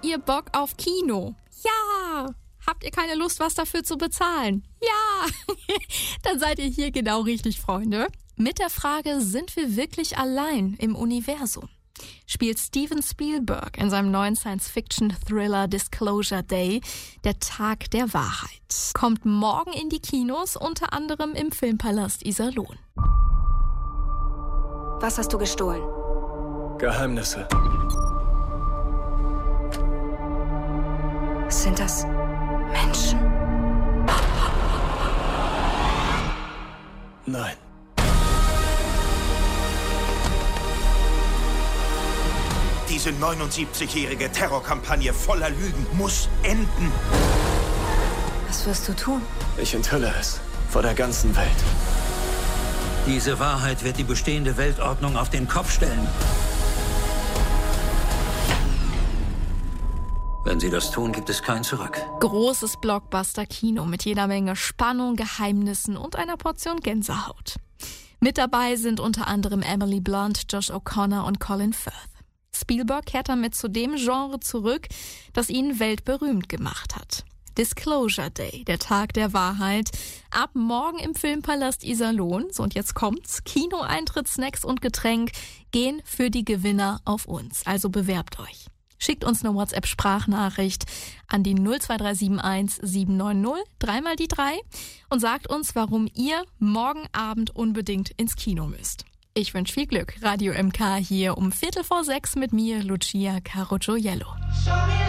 ihr Bock auf Kino? Ja! Habt ihr keine Lust, was dafür zu bezahlen? Ja! Dann seid ihr hier genau richtig, Freunde. Mit der Frage, sind wir wirklich allein im Universum? Spielt Steven Spielberg in seinem neuen Science-Fiction-Thriller Disclosure Day, der Tag der Wahrheit. Kommt morgen in die Kinos, unter anderem im Filmpalast Iserlohn. Was hast du gestohlen? Geheimnisse. Sind das Menschen? Nein. Diese 79-jährige Terrorkampagne voller Lügen muss enden. Was wirst du tun? Ich enthülle es vor der ganzen Welt. Diese Wahrheit wird die bestehende Weltordnung auf den Kopf stellen. Wenn sie das tun, gibt es kein Zurück. Großes Blockbuster-Kino mit jeder Menge Spannung, Geheimnissen und einer Portion Gänsehaut. Mit dabei sind unter anderem Emily Blunt, Josh O'Connor und Colin Firth. Spielberg kehrt damit zu dem Genre zurück, das ihn weltberühmt gemacht hat. Disclosure Day, der Tag der Wahrheit, ab morgen im Filmpalast Iserlohn. So, und jetzt kommt's. Kinoeintritt, Snacks und Getränk gehen für die Gewinner auf uns. Also bewerbt euch. Schickt uns eine WhatsApp-Sprachnachricht an die 02371 790 3 die 3 und sagt uns, warum ihr morgen Abend unbedingt ins Kino müsst. Ich wünsche viel Glück. Radio MK hier um 5:45 mit mir, Lucia Carogioiello.